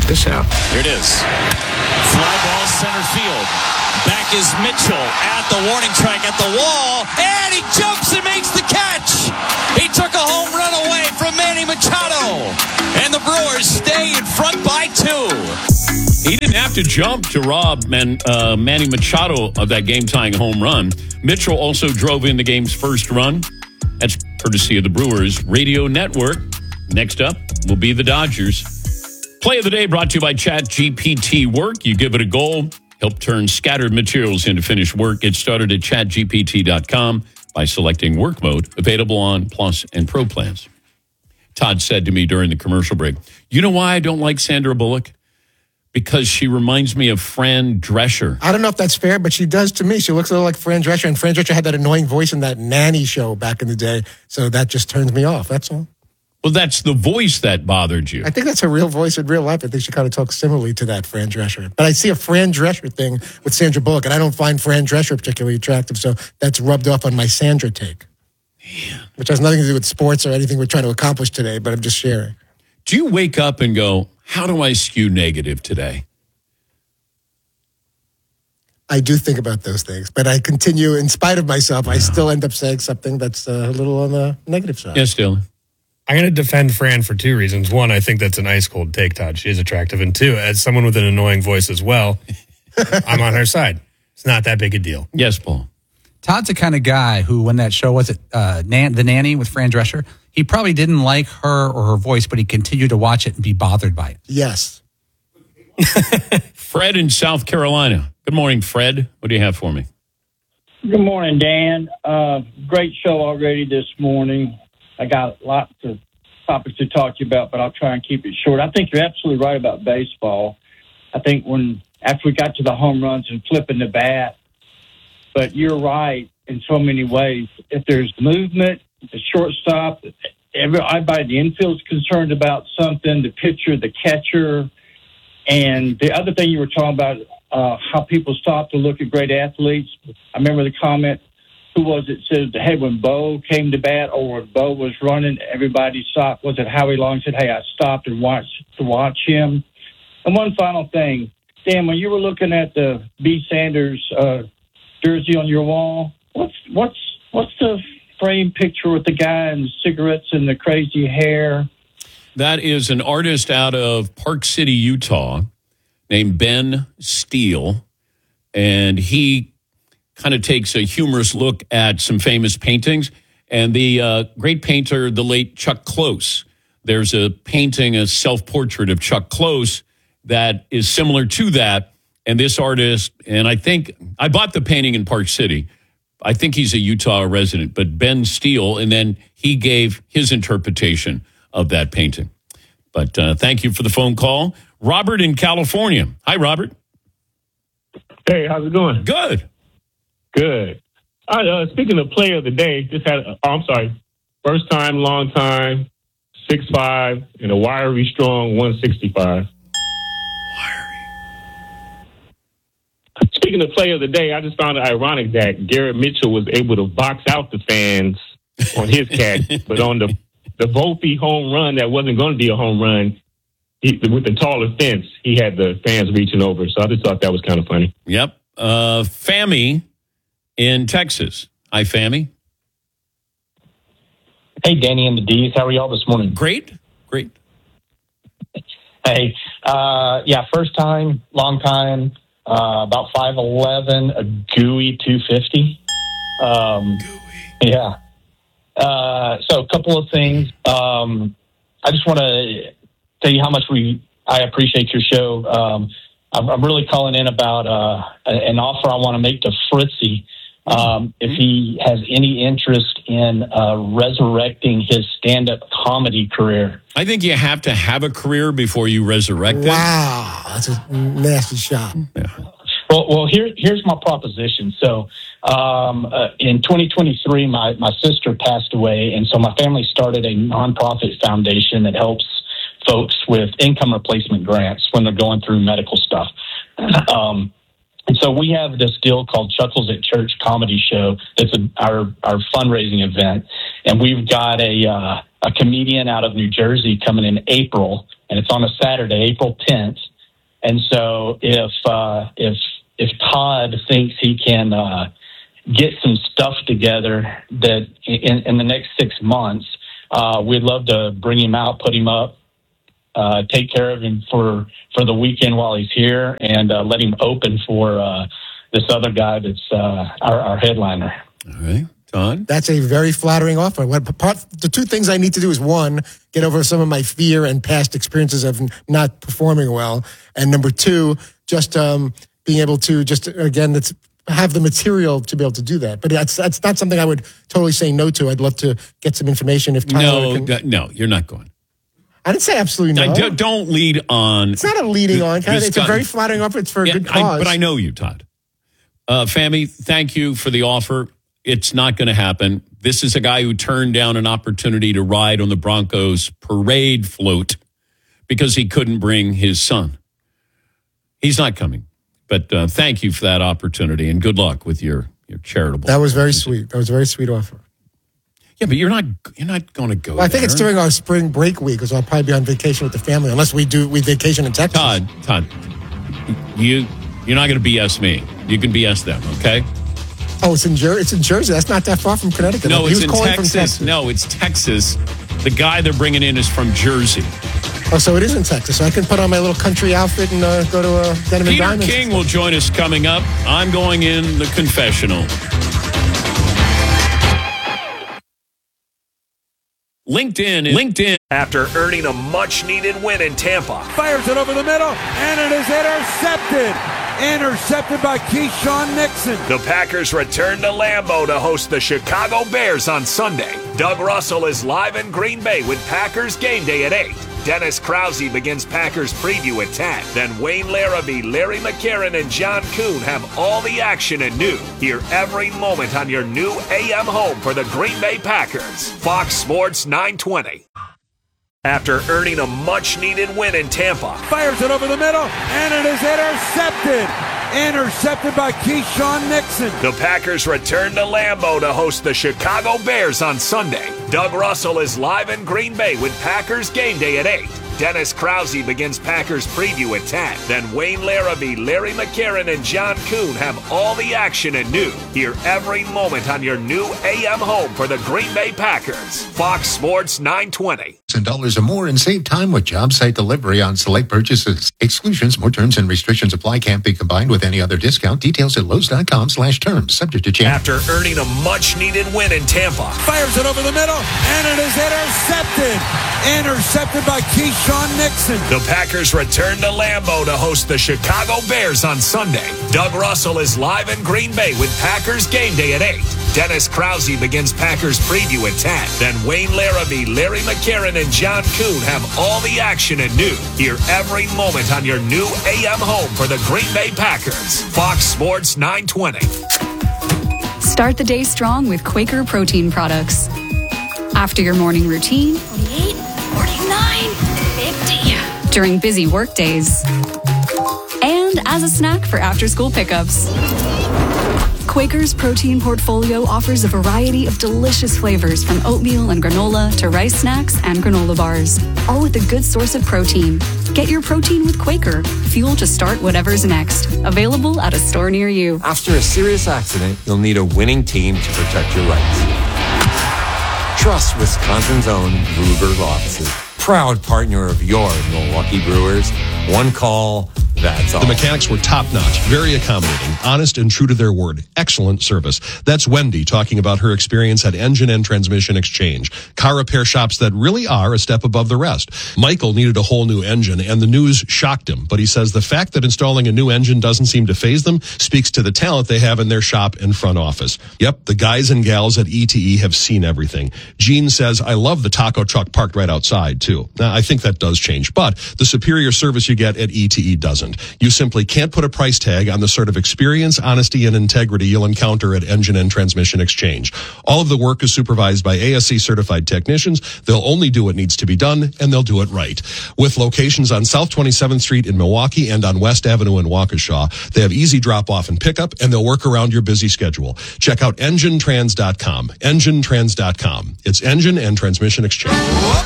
this out. Here it is. Fly ball center field. Back is Mitchell at the warning track at the wall. And he jumps and makes the catch. He took a home run away from Manny Machado. And the Brewers stay in front by 2. He didn't have to jump to rob Manny Machado of that game-tying home run. Mitchell also drove in the game's first run. That's courtesy of the Brewers Radio Network. Next up will be the Dodgers. Play of the day brought to you by ChatGPT Work. You give it a goal, help turn scattered materials into finished work. Get started at chatgpt.com by selecting work mode, available on Plus and Pro plans. Todd said to me during the commercial break, you know why I don't like Sandra Bullock? Because she reminds me of Fran Drescher. I don't know if that's fair, but she does to me. She looks a little like Fran Drescher, and Fran Drescher had that annoying voice in that nanny show back in the day, so that just turns me off, that's all. Well, that's the voice that bothered you. I think that's her real voice in real life. I think she kind of talks similarly to that Fran Drescher. But I see a Fran Drescher thing with Sandra Bullock, and I don't find Fran Drescher particularly attractive, so that's rubbed off on my Sandra take. Man. Which has nothing to do with sports or anything we're trying to accomplish today, but I'm just sharing. Do you wake up and go, how do I skew negative today? I do think about those things, but I continue, in spite of myself, I still end up saying something that's a little on the negative side. Yes, Dylan. I'm going to defend Fran for 2 reasons. One, I think that's an ice cold take, Todd. She is attractive. And 2, as someone with an annoying voice as well, I'm on her side. It's not that big a deal. Yes, Paul. Todd's the kind of guy who, when that show was The Nanny with Fran Drescher, he probably didn't like her or her voice, but he continued to watch it and be bothered by it. Yes. Fred in South Carolina. Good morning, Fred. What do you have for me? Good morning, Dan. Great show already this morning. I got lots of topics to talk to you about, but I'll try and keep it short. I think you're absolutely right about baseball. I think after we got to the home runs and flipping the bat, but you're right in so many ways. If there's movement, the shortstop, everybody, the infield's concerned about something, the pitcher, the catcher, and the other thing you were talking about, how people stop to look at great athletes. I remember the comment, who was it, said, hey, when Bo came to bat or when Bo was running, everybody stopped. Was it Howie Long said, hey, I stopped and watched to watch him? And one final thing, Dan, when you were looking at the B. Sanders jersey on your wall, what's the frame picture with the guy and the cigarettes and the crazy hair? That is an artist out of Park City, Utah, named Ben Steele, and he kind of takes a humorous look at some famous paintings. And the great painter, the late Chuck Close, there's a painting, a self-portrait of Chuck Close that is similar to that. And this artist, and I think, I bought the painting in Park City. I think he's a Utah resident, but Ben Steele, and then he gave his interpretation of that painting. But thank you for the phone call. Robert in California. Hi, Robert. Hey, how's it going? Good. Good. Speaking of player of the day, first time, long time, 6'5", and a wiry, strong 165. Speaking of player of the day, I just found it ironic that Garrett Mitchell was able to box out the fans on his catch, but on the Volpe home run that wasn't going to be a home run, with the taller fence, he had the fans reaching over. So I just thought that was kind of funny. Yep. Fami in Texas. Hi, Fami. Hey, Danny and the D's. How are y'all this morning? Great. Hey, first time, long time, about 5'11", a gooey 250. Yeah. So a couple of things. I just want to tell you how much I appreciate your show. I'm really calling in about an offer I want to make to Fritzy. If he has any interest in resurrecting his stand-up comedy career. I think you have to have a career before you resurrect it. Wow, that's a nasty shot. Yeah. Well, here's my proposition. So, in 2023, my sister passed away, and so my family started a nonprofit foundation that helps folks with income replacement grants when they're going through medical stuff. And so we have this deal called Chuckles at Church Comedy Show. It's our fundraising event, and we've got a comedian out of New Jersey coming in April and it's on a Saturday, April 10th. And so if Todd thinks he can get some stuff together that in the next 6 months, we'd love to bring him out, put him up, take care of him for the weekend while he's here, and let him open for this other guy that's our headliner. All right. Todd? That's a very flattering offer. The two things I need to do is, one, get over some of my fear and past experiences of not performing well. And number two, just being able to have the material to be able to do that. But that's not something I would totally say no to. I'd love to get some information if Tyler can. No, you're not going. I didn't say absolutely no. Don't lead on. It's not a leading on. It's a very flattering offer. It's for a good cause. But I know you, Todd. Fami, thank you for the offer. It's not going to happen. This is a guy who turned down an opportunity to ride on the Broncos parade float because he couldn't bring his son. He's not coming. But thank you for that opportunity, and good luck with your charitable. That was very sweet. That was a very sweet offer. Yeah, but you're not going to go. Well, I think it's during our spring break week, because I'll probably be on vacation with the family, unless we vacation in Texas. Todd, you're not going to BS me. You can BS them, okay? Oh, it's in Jersey. That's not that far from Connecticut. No, it's in Texas. No, it's Texas. The guy they're bringing in is from Jersey. Oh, so it is in Texas. So I can put on my little country outfit and go to Denim and Diamonds. Peter King will join us coming up. I'm going in the confessional. LinkedIn. After earning a much-needed win in Tampa. Fires it over the middle, and it is intercepted. Intercepted by Keyshawn Nixon. The Packers return to Lambeau to host the Chicago Bears on Sunday. Doug Russell is live in Green Bay with Packers Game Day at 8. Dennis Krause begins Packers Preview at 10. Then Wayne Larrabee, Larry McCarron, and John Kuhn have all the action and new. Hear every moment on your new AM home for the Green Bay Packers. Fox Sports 920. After earning a much-needed win in Tampa. Fires it over the middle, and it is intercepted. Intercepted by Keyshawn Nixon. The Packers return to Lambeau to host the Chicago Bears on Sunday. Doug Russell is live in Green Bay with Packers Game Day at 8. Dennis Krause begins Packers Preview at 10. Then Wayne Larrabee, Larry McCarron, and John Kuhn have all the action and new. Hear every moment on your new AM home for the Green Bay Packers. Fox Sports 920. $10 or more and save time with job site delivery on select purchases. Exclusions, more terms and restrictions apply. Can't be combined with any other discount. Details at Lowe's.com/terms. Subject to change. After earning a much-needed win in Tampa. Fires it over the middle, and it is intercepted. Intercepted by Keyshawn Nixon. The Packers return to Lambeau to host the Chicago Bears on Sunday. Doug Russell is live in Green Bay with Packers Game Day at 8. Dennis Krause begins Packers Preview at 10. Then Wayne Larrabee, Larry McCarron, and John Kuhn have all the action and new. Hear every moment on your new AM home for the Green Bay Packers. Fox Sports 920. Start the day strong with Quaker protein products. After your morning routine, 48, 49, 50. During busy work days, and as a snack for after-school pickups. Quaker's protein portfolio offers a variety of delicious flavors, from oatmeal and granola to rice snacks and granola bars, all with a good source of protein. Get your protein with Quaker, fuel to start whatever's next. Available at a store near you. After a serious accident, you'll need a winning team to protect your rights. Trust Wisconsin's own Ruger Law Offices, proud partner of your Milwaukee Brewers. One call, that's all. The mechanics were top-notch, very accommodating, honest and true to their word. Excellent service. That's Wendy talking about her experience at Engine and Transmission Exchange. Car repair shops that really are a step above the rest. Michael needed a whole new engine, and the news shocked him. But he says the fact that installing a new engine doesn't seem to faze them speaks to the talent they have in their shop and front office. Yep, the guys and gals at ETE have seen everything. Gene says, I love the taco truck parked right outside, too. Now, I think that does change, but the superior service you get at ETE doesn't. You simply can't put a price tag on the sort of experience, honesty, and integrity you'll encounter at Engine and Transmission Exchange. All of the work is supervised by ASC certified technicians. They'll only do what needs to be done, and they'll do it right. With locations on South 27th Street in Milwaukee and on West Avenue in Waukesha, they have easy drop-off and pickup, and they'll work around your busy schedule. Check out EngineTrans.com. EngineTrans.com. It's Engine and Transmission Exchange.